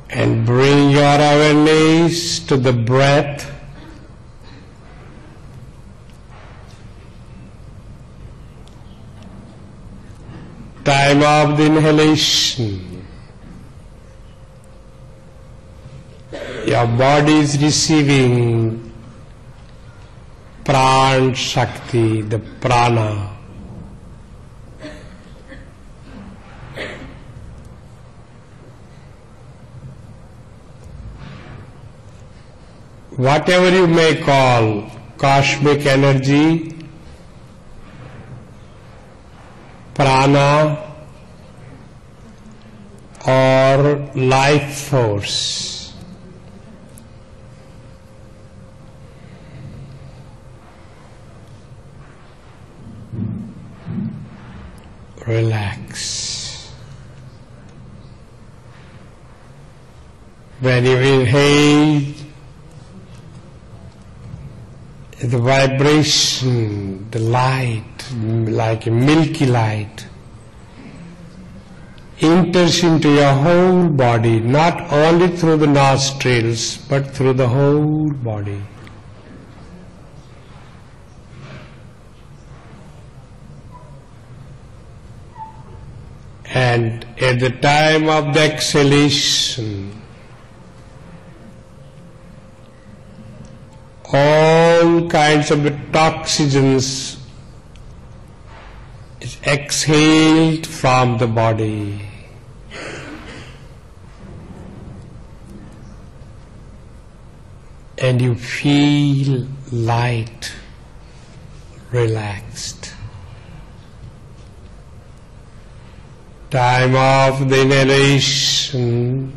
And bring your awareness to the breath. Time of the inhalation. Your body is receiving Pran Shakti, the prana. Whatever you may call cosmic energy, prana, or life force, relax. When you inhale, the vibration, the light, like a milky light, enters into your whole body, not only through the nostrils, but through the whole body. And at the time of the exhalation, all kinds of toxins is exhaled from the body. And you feel light, relaxed. Time of the inhalation,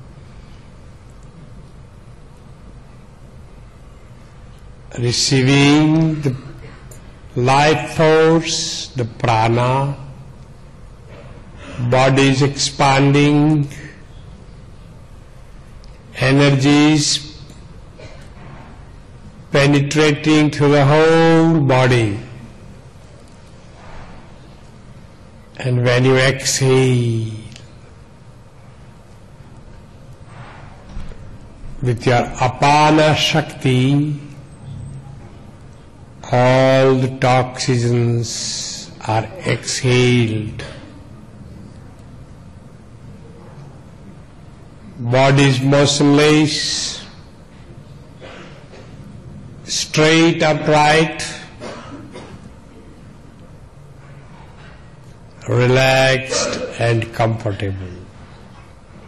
receiving the life force, the prana, body is expanding, energies penetrating through the whole body. And when you exhale, with your apana shakti, all the toxins are exhaled. Body is motionless, straight upright, relaxed and comfortable.